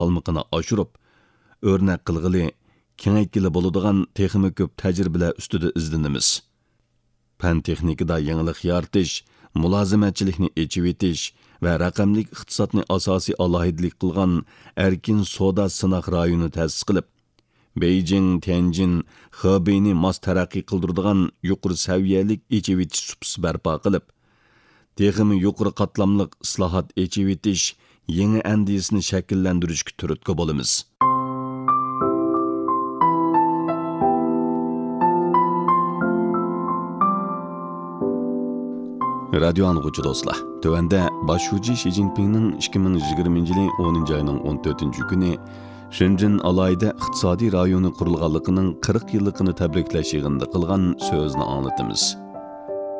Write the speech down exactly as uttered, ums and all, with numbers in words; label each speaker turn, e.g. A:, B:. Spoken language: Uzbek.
A: salmaqini oshirib, o'rnak qilg'ili, kengaytkili bo'ladigan texmi ko'p tajribalar ustida izlanamiz. Fan texnikada yangilik yaratish, mulozimatchilikni echib etish va raqamlik iqtisodni asosiy alohidlik qilgan erkin savdo sinoq rayoni ta'sis qilib, Beijing, Tianjin, Xebeyni mos taraqqiy qildiradigan yuqori saviyalik echib etish supsi barpo qilib, texmi yuqori qatlamliq islohot echib etish, yangi andisini shakllantirishga turtki bo'lamiz. Radio anlıqçı dostlar, tövəndə başçı Xi Jinping'nin ikki ming yigirmanchi yili o'ninchi ayning o'n to'rtinchi kuni Shenzhen alayda iqtisodiy rayoni qurilganligining qirq yilligini tabriklash yig'inida qilgan so'zni anglatamiz.